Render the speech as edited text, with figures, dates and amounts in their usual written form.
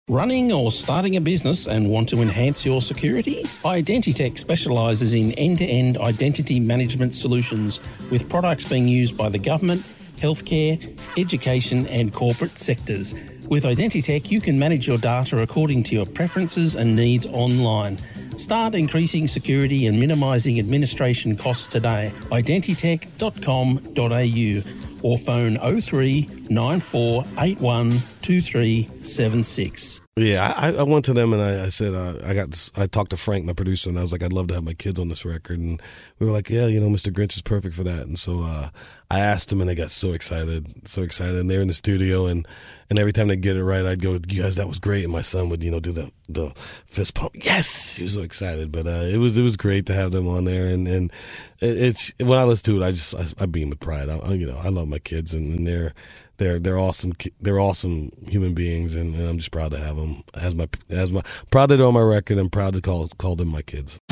Running or starting a business and want to enhance your security? Identitech specialises in end-to-end identity management solutions with products being used by the government, healthcare, education and corporate sectors. With Identitech, you can manage your data according to your preferences and needs online. Start increasing security and minimising administration costs today. Identitech.com.au or phone 03 9481 2376. Yeah, I went to them and I said, I talked to Frank, my producer, and I was like, I'd love to have my kids on this record. And we were like, yeah, Mr. Grinch is perfect for that. And so I asked them and they got so excited. And they're in the studio and every time they get it right, I'd go, you guys, that was great. And my son would, do the fist pump. Yes! He was so excited. But it was great to have them on there. And it's when I listen to it, I beam with pride. I love my kids and they're awesome. They're awesome human beings, and I'm just proud to have them proud that they're on my record. I'm proud to call them my kids.